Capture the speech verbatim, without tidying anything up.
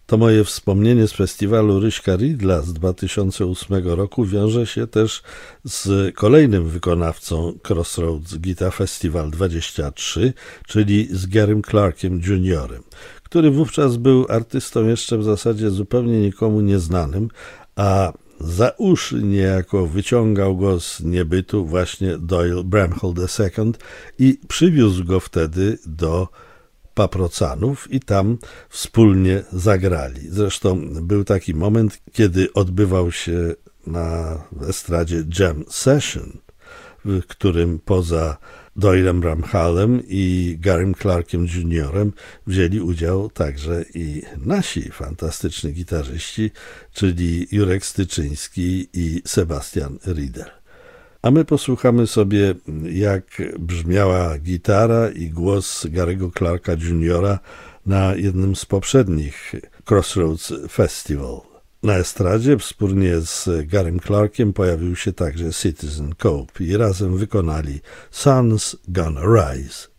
To moje wspomnienie z festiwalu Ryśka Ridla z dwa tysiące ósmego roku wiąże się też z kolejnym wykonawcą Crossroads Guitar Festival dwadzieścia trzy, czyli z Garym Clarkiem juniorem, który wówczas był artystą jeszcze w zasadzie zupełnie nikomu nieznanym, a za uszy niejako wyciągał go z niebytu właśnie Doyle Bramhall the second i przywiózł go wtedy do Paprocanów i tam wspólnie zagrali. Zresztą był taki moment, kiedy odbywał się na estradzie jam session, w którym poza Doylem Bramhallem i Garym Clarkiem juniorem wzięli udział także i nasi fantastyczni gitarzyści, czyli Jurek Styczyński i Sebastian Riedel. A my posłuchamy sobie, jak brzmiała gitara i głos Gary'ego Clarka juniora na jednym z poprzednich Crossroads Festival. Na estradzie wspólnie z Garym Clarkiem pojawił się także Citizen Cope i razem wykonali Sun's Gonna Rise.